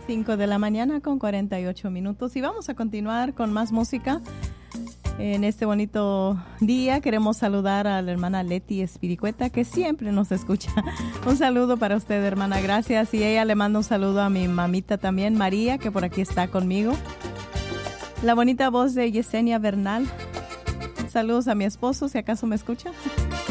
5 de la mañana con 48 minutos y vamos a continuar con más música. En este bonito día queremos saludar a la hermana Leti Espiricueta, que siempre nos escucha. Un saludo para usted, hermana, gracias. Y ella le manda un saludo a mi mamita también, María, que por aquí está conmigo. La bonita voz de Yesenia Bernal. Saludos a mi esposo, si acaso me escucha.